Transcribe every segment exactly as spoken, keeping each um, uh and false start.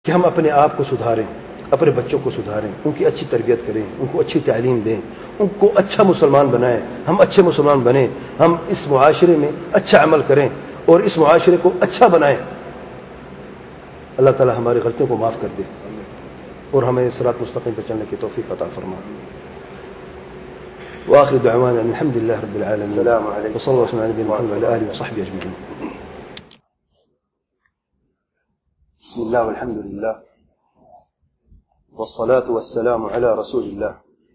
کہ ہم اپنے آپ کو سدھاریں، اپنے بچوں کو سدھاریں، ان کی اچھی تربیت کریں، ان کو اچھی تعلیم دیں، ان کو اچھا مسلمان بنائیں، ہم اچھے مسلمان بنیں، ہم اس معاشرے میں اچھا عمل کریں اور اس معاشرے کو اچھا بنائیں۔ اللہ تعالی ہماری غلطیوں کو معاف کر دے اور ہمیں صراط مستقیم پر چلنے کی توفیق عطا فرمائے۔ وآخر دعوانا ان الحمد لله رب العالمين، السلام عليكم وصلى الله وسلم على نبينا محمد وعلى آله وصحبه أجمعين۔ بسم الله والحمد لله والصلاة والسلام على رسول الله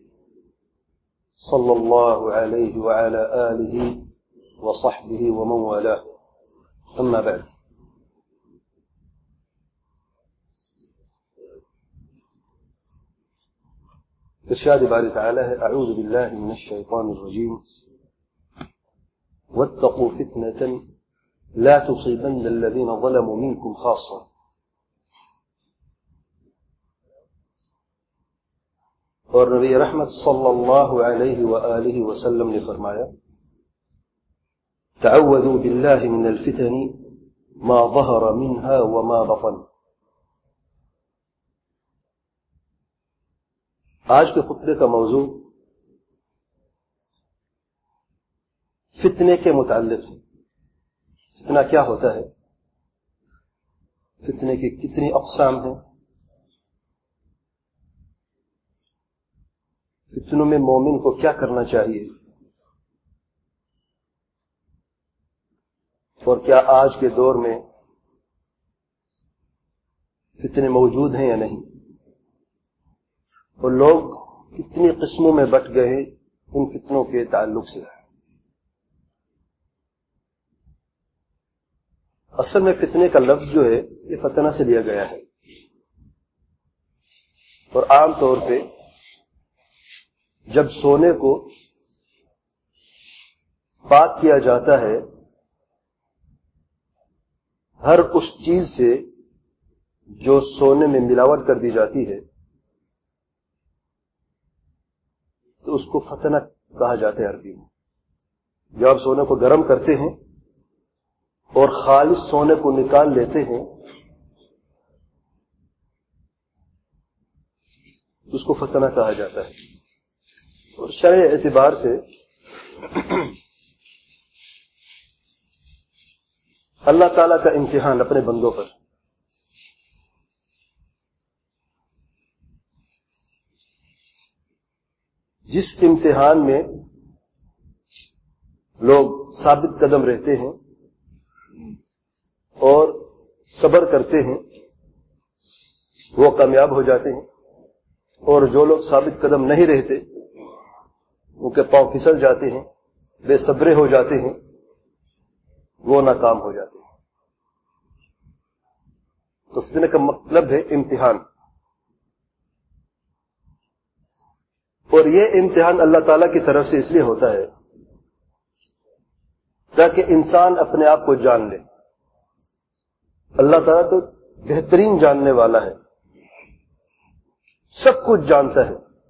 صلى الله عليه وعلى آله وصحبه ومن والاه، أما بعد۔ ارشاد باری تعالی ہے: اعوذ باللہ من الشیطان الرجیم واتقوا فتنة لا تصيبن الذين ظلموا منكم خاصة۔ اور نبی رحمت صلی اللہ علیہ وآلہ وسلم نے فرمایا: تعوذوا باللہ من الفتن ما ظہر منها وما بطن۔ آج کے خطبے کا موضوع فتنے کے متعلق ہے۔ فتنہ کیا ہوتا ہے؟ فتنے کی کتنی اقسام ہیں؟ فتنوں میں مومن کو کیا کرنا چاہیے؟ اور کیا آج کے دور میں فتنے موجود ہیں یا نہیں؟ اور لوگ کتنی قسموں میں بٹ گئے ہیں ان فتنوں کے تعلق سے۔ اصل میں فتنے کا لفظ جو ہے یہ فتنہ سے لیا گیا ہے، اور عام طور پہ جب سونے کو پاک کیا جاتا ہے ہر اس چیز سے جو سونے میں ملاوٹ کر دی جاتی ہے تو اس کو فتنہ کہا جاتا ہے عربی میں۔ جب آپ سونے کو گرم کرتے ہیں اور خالص سونے کو نکال لیتے ہیں تو اس کو فتنہ کہا جاتا ہے۔ اور شرع اعتبار سے اللہ تعالیٰ کا امتحان اپنے بندوں پر جس امتحان میں لوگ ثابت قدم رہتے ہیں اور صبر کرتے ہیں وہ کامیاب ہو جاتے ہیں، اور جو لوگ ثابت قدم نہیں رہتے ان کے پاؤں پھسل جاتے ہیں، بے صبرے ہو جاتے ہیں، وہ ناکام ہو جاتے ہیں۔ تو فتنے کا مطلب ہے امتحان، اور یہ امتحان اللہ تعالیٰ کی طرف سے اس لیے ہوتا ہے تاکہ انسان اپنے آپ کو جان لے۔ اللہ تعالیٰ تو بہترین جاننے والا ہے، سب کچھ جانتا ہے۔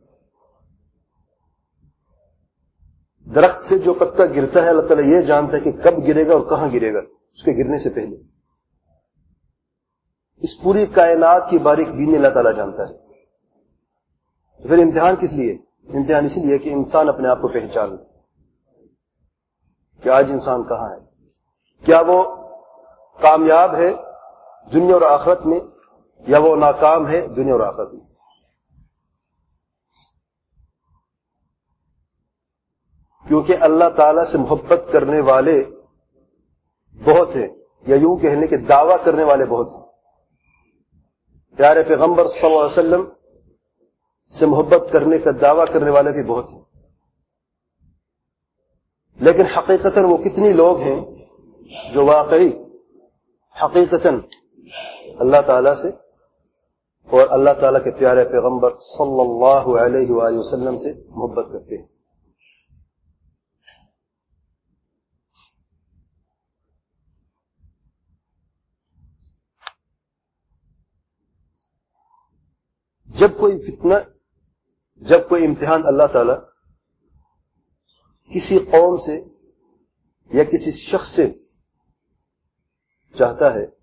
درخت سے جو پتا گرتا ہے اللہ تعالیٰ یہ جانتا ہے کہ کب گرے گا اور کہاں گرے گا اس کے گرنے سے پہلے۔ اس پوری کائنات کی باریک بینی اللہ تعالیٰ جانتا ہے۔ تو پھر امتحان کس لیے؟ امتحان اس لیے کہ انسان اپنے آپ کو پہچان لے کہ آج انسان کہاں ہے، کیا وہ کامیاب ہے دنیا اور آخرت میں یا وہ ناکام ہے دنیا اور آخرت میں۔ کیونکہ اللہ تعالیٰ سے محبت کرنے والے بہت ہیں، یا یوں کہنے کہ دعویٰ کرنے والے بہت ہیں۔ پیارے پیغمبر صلی اللہ علیہ وسلم سے محبت کرنے کا دعویٰ کرنے والے بھی بہت ہیں، لیکن حقیقتاً وہ کتنی لوگ ہیں جو واقعی حقیقتاً اللہ تعالیٰ سے اور اللہ تعالیٰ کے پیارے پیغمبر صلی اللہ علیہ وآلہ وسلم سے محبت کرتے ہیں۔ جب کوئی فتنہ، جب کوئی امتحان اللہ تعالیٰ کسی قوم سے یا کسی شخص سے چاہتا ہے